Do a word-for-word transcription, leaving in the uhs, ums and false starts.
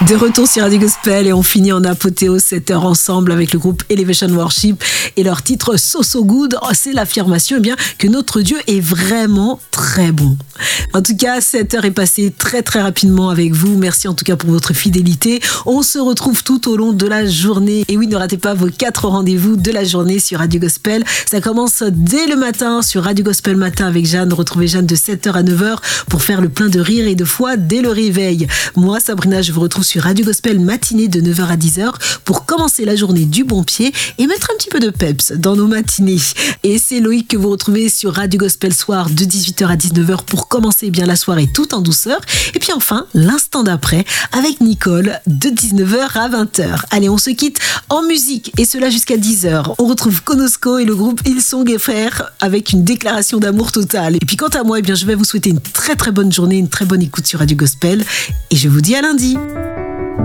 De retour sur Radio Gospel et on finit en apothéose cette heure ensemble avec le groupe Elevation Worship et leur titre So So Good. Oh, c'est l'affirmation eh bien, que notre Dieu est vraiment très bon. En tout cas, cette heure est passée très très rapidement avec vous. Merci en tout cas pour votre fidélité. On se retrouve tout au long de la journée. Et oui, ne ratez pas vos quatre rendez-vous de la journée sur Radio Gospel. Ça commence dès le matin sur Radio Gospel Matin avec Jeanne. Retrouvez Jeanne de sept heures à neuf heures pour faire le plein de rire et de foi dès le réveil. Moi, Sabrina, je vous retrouve sur Radio Gospel matinée de neuf heures à dix heures pour commencer la journée du bon pied et mettre un petit peu de peps dans nos matinées. Et c'est Loïc que vous retrouvez sur Radio Gospel Soir de dix-huit heures à dix-neuf heures pour commencer bien la soirée tout en douceur. Et puis enfin, l'instant d'après avec Nicole de dix-neuf heures à vingt heures. Allez, on se quitte en musique et cela jusqu'à dix heures. On retrouve Konosko et le groupe Hillsong et Frères avec une déclaration d'amour totale. Et puis quant à moi, eh bien, je vais vous souhaiter une très très bonne journée, une très bonne écoute sur Radio Gospel et je vous dis à lundi.